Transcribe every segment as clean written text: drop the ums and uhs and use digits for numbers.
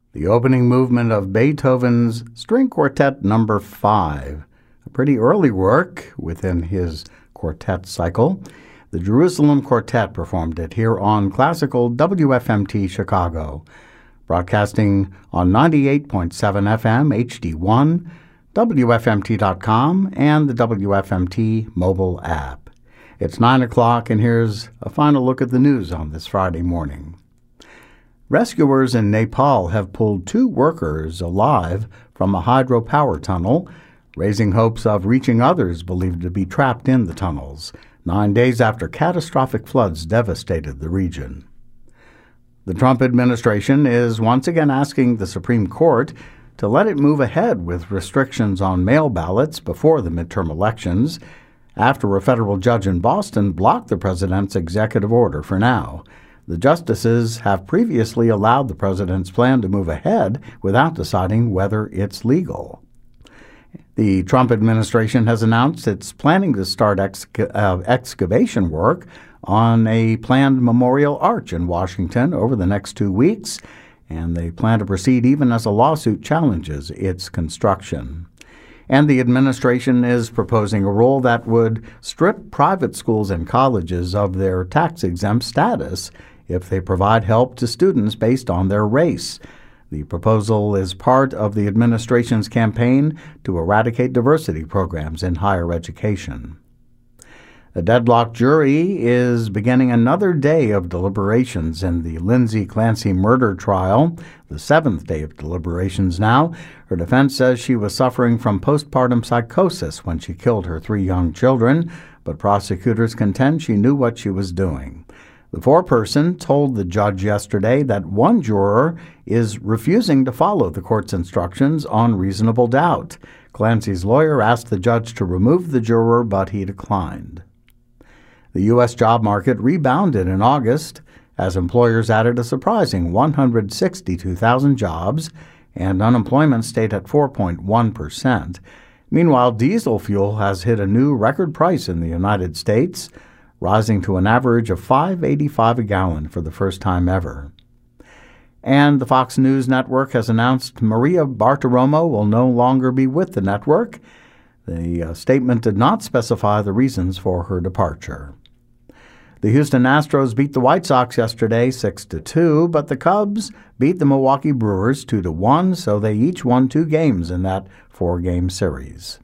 the opening movement of Beethoven's String Quartet No. 5, a pretty early work within his quartet cycle. The Jerusalem Quartet performed it here on Classical WFMT Chicago, broadcasting on 98.7 FM HD1, WFMT.com, and the WFMT mobile app. It's 9 o'clock, and here's a final look at the news on this Friday morning. Rescuers in Nepal have pulled 2 workers alive from a hydropower tunnel, raising hopes of reaching others believed to be trapped in the tunnels, 9 days after catastrophic floods devastated the region. The Trump administration is once again asking the Supreme Court to let it move ahead with restrictions on mail ballots before the midterm elections, after a federal judge in Boston blocked the president's executive order for now. The justices have previously allowed the president's plan to move ahead without deciding whether it's legal. The Trump administration has announced it's planning to start excavation work on a planned memorial arch in Washington over the next 2 weeks, and they plan to proceed even as a lawsuit challenges its construction. And the administration is proposing a rule that would strip private schools and colleges of their tax-exempt status if they provide help to students based on their race. The proposal is part of the administration's campaign to eradicate diversity programs in higher education. A deadlocked jury is beginning another day of deliberations in the Lindsay Clancy murder trial, the 7th day of deliberations now. Her defense says she was suffering from postpartum psychosis when she killed her 3 young children, but prosecutors contend she knew what she was doing. The foreperson told the judge yesterday that one juror is refusing to follow the court's instructions on reasonable doubt. Clancy's lawyer asked the judge to remove the juror, but he declined. The U.S. job market rebounded in August as employers added a surprising 162,000 jobs, and unemployment stayed at 4.1%. Meanwhile, diesel fuel has hit a new record price in the United States, rising to an average of $5.85 a gallon for the first time ever. And the Fox News Network has announced Maria Bartiromo will no longer be with the network. The statement did not specify the reasons for her departure. The Houston Astros beat the White Sox yesterday 6-2, but the Cubs beat the Milwaukee Brewers 2-1, so they each won 2 games in that 4-game series.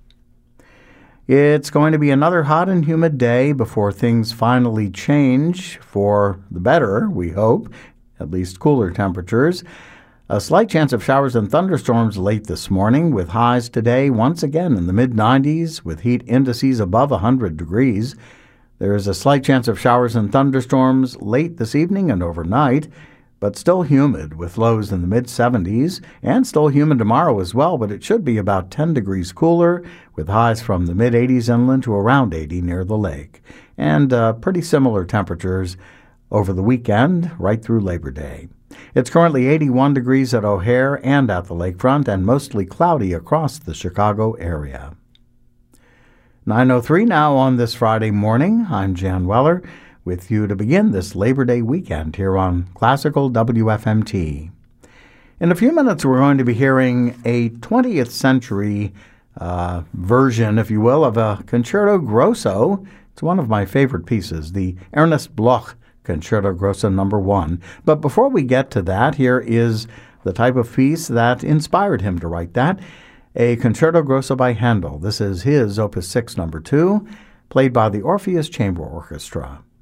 It's going to be another hot and humid day before things finally change for the better, we hope, at least cooler temperatures. A slight chance of showers and thunderstorms late this morning, with highs today once again in the mid-90s with heat indices above 100 degrees. There is a slight chance of showers and thunderstorms late this evening and overnight, but still humid with lows in the mid-70s, and still humid tomorrow as well, but it should be about 10 degrees cooler with highs from the mid-80s inland to around 80 near the lake, and pretty similar temperatures over the weekend right through Labor Day. It's currently 81 degrees at O'Hare and at the lakefront, and mostly cloudy across the Chicago area. 9:03 now on this Friday morning. I'm Jan Weller with you to begin this Labor Day weekend here on Classical WFMT. In a few minutes, we're going to be hearing a 20th century version, if you will, of a Concerto Grosso. It's one of my favorite pieces, the Ernest Bloch Concerto Grosso No. 1. But before we get to that, here is the type of piece that inspired him to write that, a Concerto Grosso by Handel. This is his Opus 6 No. 2, played by the Orpheus Chamber Orchestra.